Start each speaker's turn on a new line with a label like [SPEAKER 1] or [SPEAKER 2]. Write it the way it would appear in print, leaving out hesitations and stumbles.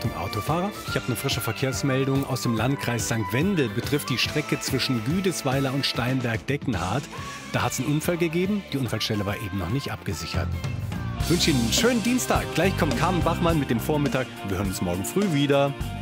[SPEAKER 1] Achtung Autofahrer, ich habe eine frische Verkehrsmeldung aus dem Landkreis St. Wendel, betrifft die Strecke zwischen Güdesweiler und Steinberg-Deckenhardt. Da hat es einen Unfall gegeben, die Unfallstelle war eben noch nicht abgesichert. Ich wünsche Ihnen einen schönen Dienstag. Gleich kommt Carmen Bachmann mit dem Vormittag. Wir hören uns morgen früh wieder.